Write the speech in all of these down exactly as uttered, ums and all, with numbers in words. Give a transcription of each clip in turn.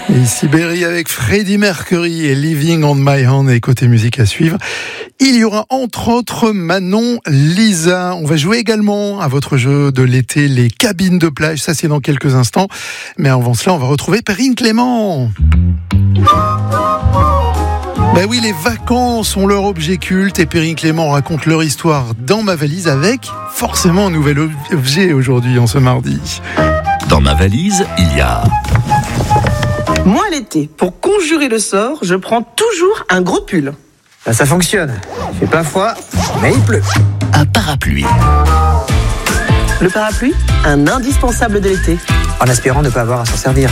Et Sibérie avec Freddie Mercury et Living on My Hand. Et côté musique à suivre, il y aura entre autres Manon Lisa. On va jouer également à votre jeu de l'été, les cabines de plage. Ça, c'est dans quelques instants. Mais avant cela, on va retrouver Perrine Clément. Ben oui, les vacances ont leur objet culte et Perrine Clément raconte leur histoire dans ma valise avec forcément un nouvel objet aujourd'hui en ce mardi. Dans ma valise, il y a... Moi, l'été, pour conjurer le sort, je prends toujours un gros pull. Ben, ça fonctionne. Il fait pas froid, mais il pleut. Un parapluie. Le parapluie, un indispensable de l'été. En espérant ne pas avoir à s'en servir.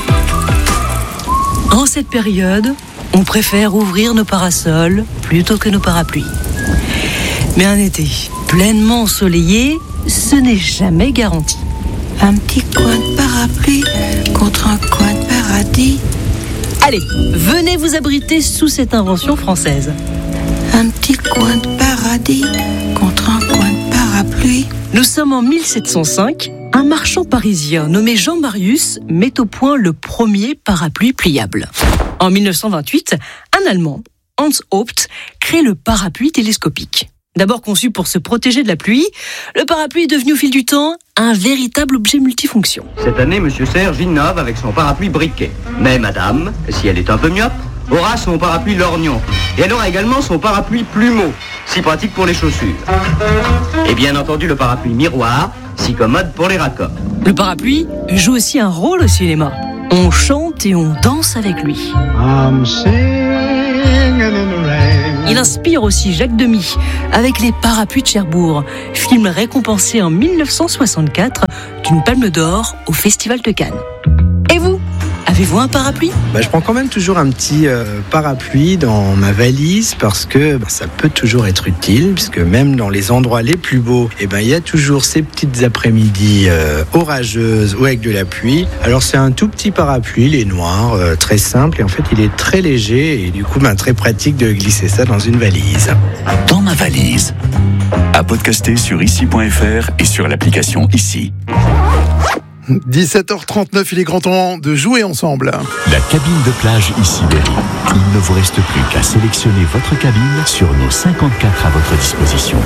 En cette période, on préfère ouvrir nos parasols plutôt que nos parapluies. Mais un été pleinement ensoleillé, ce n'est jamais garanti. Un petit coin de parapluie contre un coin de paradis. Allez, venez vous abriter sous cette invention française. Un petit coin de paradis contre un coin de parapluie. Nous sommes en mille sept cent cinq. Un marchand parisien nommé Jean Marius met au point le premier parapluie pliable. En mille neuf cent vingt-huit, un Allemand, Hans Haupt, crée le parapluie télescopique. D'abord conçu pour se protéger de la pluie, le parapluie est devenu au fil du temps un véritable objet multifonction. Cette année, Monsieur Serge innove avec son parapluie briquet. Mais Madame, si elle est un peu myope, aura son parapluie lorgnon. Et elle aura également son parapluie plumeau, si pratique pour les chaussures. Et bien entendu, le parapluie miroir, si commode pour les raccords. Le parapluie joue aussi un rôle au cinéma. On chante et on danse avec lui. I'm singing in the rain. Il inspire aussi Jacques Demy avec Les Parapluies de Cherbourg, film récompensé en mille neuf cent soixante-quatre d'une Palme d'Or au Festival de Cannes. Et vous ? Avez-vous un parapluie ? Bah, je prends quand même toujours un petit euh, parapluie dans ma valise parce que bah, ça peut toujours être utile, puisque même dans les endroits les plus beaux, eh ben, il y a toujours ces petites après-midi euh, orageuses ou avec de la pluie. Alors c'est un tout petit parapluie, il est noir, euh, très simple, et en fait il est très léger et du coup bah, très pratique de glisser ça dans une valise. Dans ma valise. À podcaster sur ici point f r et sur l'application Ici. dix-sept heures trente-neuf, il est grand temps de jouer ensemble. La cabine de plage Sibérie. Il ne vous reste plus qu'à sélectionner votre cabine sur nos cinquante-quatre à votre disposition.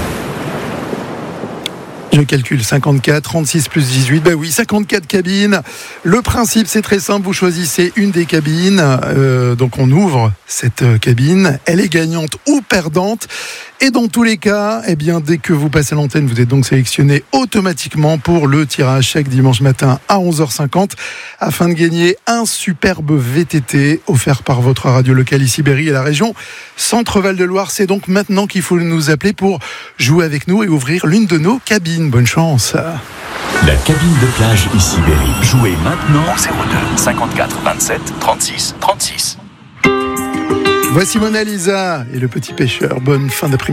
Je calcule cinquante-quatre, trente-six plus dix-huit, ben oui, cinquante-quatre cabines. Le principe, c'est très simple, vous choisissez une des cabines, euh, donc on ouvre cette cabine, elle est gagnante ou perdante. Et dans tous les cas, eh bien, dès que vous passez l'antenne, vous êtes donc sélectionné automatiquement pour le tirage chaque dimanche matin à onze heures cinquante afin de gagner un superbe V T T offert par votre radio locale Sibérie et la région Centre-Val de Loire. C'est donc maintenant qu'il faut nous appeler pour jouer avec nous et ouvrir l'une de nos cabines. Bonne chance. La cabine de plage Sibérie. Jouez maintenant au zéro deux cinquante-quatre vingt-sept trente-six trente-six. Voici Mona Lisa et le petit pêcheur. Bonne fin d'après-midi.